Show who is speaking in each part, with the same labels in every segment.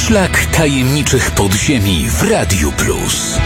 Speaker 1: Szlak tajemniczych podziemi w Radiu Plus.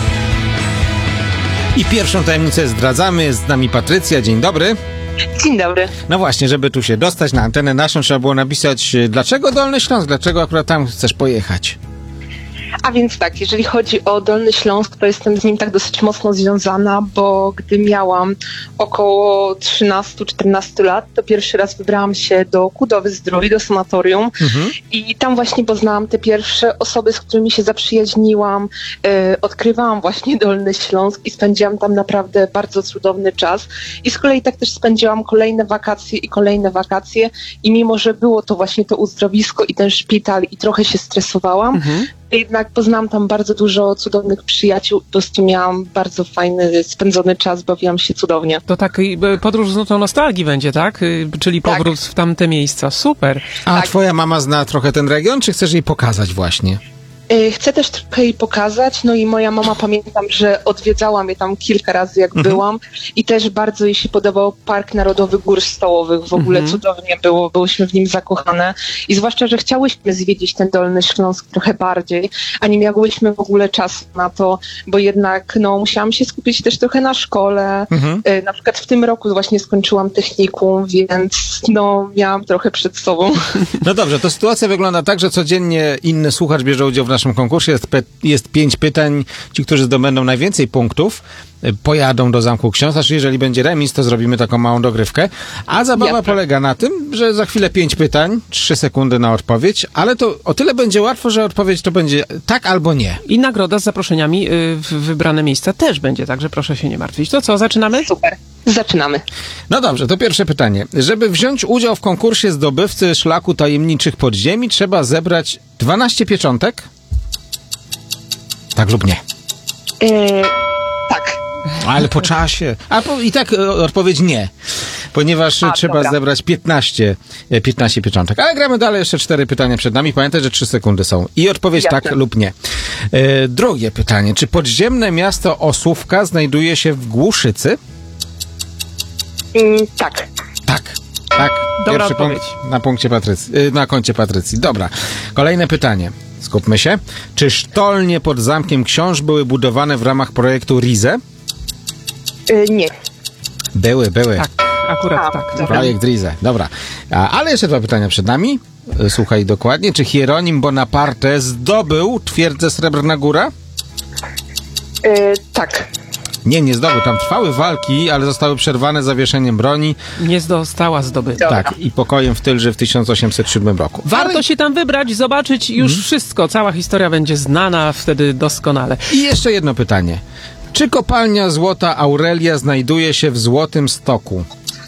Speaker 2: I pierwszą tajemnicę zdradzamy. Jest z nami Patrycja. Dzień dobry.
Speaker 3: Dzień dobry.
Speaker 2: No właśnie, żeby tu się dostać na antenę naszą, trzeba było napisać, dlaczego Dolny Śląsk, dlaczego akurat tam chcesz pojechać.
Speaker 3: A więc tak, jeżeli chodzi o Dolny Śląsk, to jestem z nim tak dosyć mocno związana, bo gdy miałam około 13-14 lat, to pierwszy raz wybrałam się do Kudowy-Zdrój, do sanatorium i tam właśnie poznałam te pierwsze osoby, z którymi się zaprzyjaźniłam, odkrywałam właśnie Dolny Śląsk i spędziłam tam naprawdę bardzo cudowny czas i z kolei tak też spędziłam kolejne wakacje i mimo, że było to właśnie to uzdrowisko i ten szpital i trochę się stresowałam, jednak poznałam tam bardzo dużo cudownych przyjaciół. Po prostu miałam bardzo fajny, spędzony czas, bawiłam się cudownie.
Speaker 4: To taki podróż z nutą nostalgii będzie, tak? Czyli powrót w tamte miejsca. Super.
Speaker 2: A twoja mama zna trochę ten region, czy chcesz jej pokazać właśnie?
Speaker 3: Chcę też trochę jej pokazać, no i moja mama, pamiętam, że odwiedzała mnie tam kilka razy, jak byłam i też bardzo jej się podobał Park Narodowy Gór Stołowych, w ogóle cudownie było, byłyśmy w nim zakochane i zwłaszcza, że chciałyśmy zwiedzić ten Dolny Śląsk trochę bardziej, a nie miałyśmy w ogóle czasu na to, bo jednak no musiałam się skupić też trochę na szkole, na przykład w tym roku właśnie skończyłam technikum, więc no miałam trochę przed sobą.
Speaker 2: No dobrze, to sytuacja wygląda tak, że codziennie inny słuchacz bierze udział w naszym konkursie. Jest 5 pytań. Ci, którzy zdobędą najwięcej punktów, pojadą do Zamku Książ. Znaczy, jeżeli będzie remis, to zrobimy taką małą dogrywkę. A zabawa polega na tym, że za chwilę 5 pytań, 3 sekundy na odpowiedź, ale to o tyle będzie łatwo, że odpowiedź to będzie tak albo nie.
Speaker 4: I nagroda z zaproszeniami w wybrane miejsca też będzie, także proszę się nie martwić. To co, zaczynamy?
Speaker 3: Super. Zaczynamy.
Speaker 2: No dobrze, to pierwsze pytanie. Żeby wziąć udział w konkursie zdobywcy Szlaku Tajemniczych Podziemi, trzeba zebrać 12 pieczątek? Tak lub nie?
Speaker 3: Tak.
Speaker 2: Ale po czasie. I tak odpowiedź nie. Ponieważ trzeba zebrać 15 pieczątek. Ale gramy dalej, jeszcze 4 pytania przed nami. Pamiętaj, że 3 sekundy są. I odpowiedź tak lub nie. Drugie pytanie. Czy podziemne miasto Osówka znajduje się w Głuszycy?
Speaker 3: Tak.
Speaker 2: Tak.
Speaker 4: Dobra
Speaker 2: Pierwszy
Speaker 4: odpowiedź.
Speaker 2: Punkt na koncie Patrycji. Dobra. Kolejne pytanie. Skupmy się. Czy sztolnie pod Zamkiem Książ były budowane w ramach projektu RIZE?
Speaker 3: Nie.
Speaker 2: Były.
Speaker 4: Tak, akurat tak.
Speaker 2: Projekt RIZE. Dobra. Ale jeszcze 2 pytania przed nami. Słuchaj dokładnie. Czy Hieronim Bonaparte zdobył twierdzę Srebrna Góra?
Speaker 3: Tak.
Speaker 2: Nie zdobył. Tam trwały walki, ale zostały przerwane zawieszeniem broni.
Speaker 4: Nie została zdobyta.
Speaker 2: Tak, i pokojem w Tylży w 1807 roku.
Speaker 4: Warto się tam wybrać, zobaczyć już wszystko. Cała historia będzie znana wtedy doskonale.
Speaker 2: I jeszcze jedno pytanie. Czy kopalnia Złota Aurelia znajduje się w Złotym Stoku?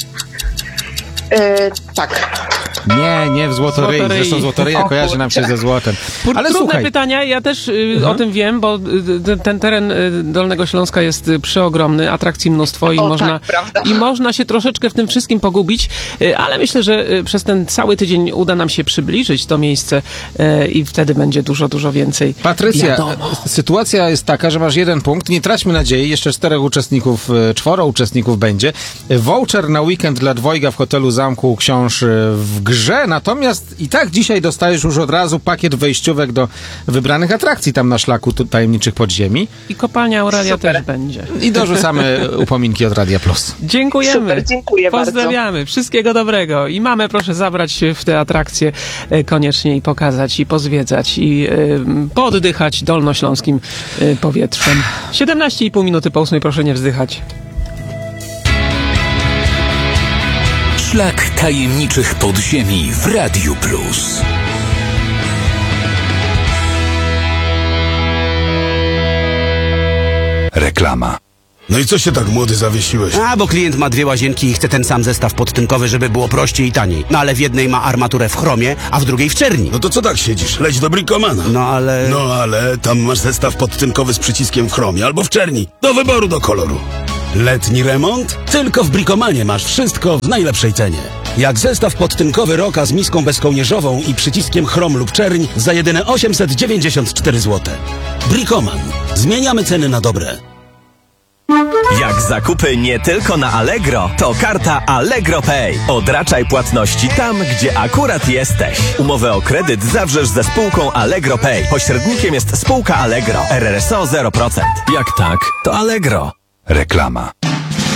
Speaker 3: Tak.
Speaker 2: Nie w Złotoryi. Zresztą Złotoryja kojarzy nam się ze złotem. Ale
Speaker 4: trudne
Speaker 2: słuchaj.
Speaker 4: pytania, ja też o tym wiem, bo ten teren Dolnego Śląska jest przeogromny, atrakcji mnóstwo i można się troszeczkę w tym wszystkim pogubić, ale myślę, że przez ten cały tydzień uda nam się przybliżyć to miejsce i wtedy będzie dużo więcej.
Speaker 2: Patrycja,
Speaker 4: wiadomo.
Speaker 2: Sytuacja jest taka, że masz 1 punkt. Nie traćmy nadziei, jeszcze 4 uczestników, 4 uczestników będzie. Voucher na weekend dla dwojga w hotelu Zamku Książ w grze, natomiast i tak dzisiaj dostajesz już od razu pakiet wejściówek do wybranych atrakcji tam na Szlaku Tajemniczych Podziemi.
Speaker 4: I kopalnia Aurelia też będzie.
Speaker 2: I dorzucamy upominki od Radia Plus.
Speaker 4: Dziękujemy.
Speaker 3: Super, dziękuję
Speaker 4: Pozdrawiamy. Wszystkiego dobrego. I mamę proszę zabrać się w te atrakcje koniecznie i pokazać, i pozwiedzać, i pooddychać dolnośląskim powietrzem. 17,5 minuty po 8, proszę nie wzdychać.
Speaker 1: Szlak Tajemniczych Podziemi w Radiu Plus. Reklama.
Speaker 5: No i co się tak młody zawiesiłeś?
Speaker 6: Bo klient ma 2 łazienki i chce ten sam zestaw podtynkowy, żeby było prościej i taniej. No ale w jednej ma armaturę w chromie, a w drugiej w czerni.
Speaker 5: No to co tak siedzisz? Leć do Bricomana.
Speaker 6: No ale
Speaker 5: tam masz zestaw podtynkowy z przyciskiem w chromie albo w czerni. Do wyboru, do koloru. Letni remont? Tylko w Bricomanie masz wszystko w najlepszej cenie. Jak zestaw podtynkowy Roka z miską bezkołnierzową i przyciskiem chrom lub czerń za jedyne 894 zł. Bricoman. Zmieniamy ceny na dobre.
Speaker 7: Jak zakupy nie tylko na Allegro, to karta Allegro Pay. Odraczaj płatności tam, gdzie akurat jesteś. Umowę o kredyt zawrzesz ze spółką Allegro Pay. Pośrednikiem jest spółka Allegro. RRSO 0%. Jak tak, to Allegro.
Speaker 1: Reklama.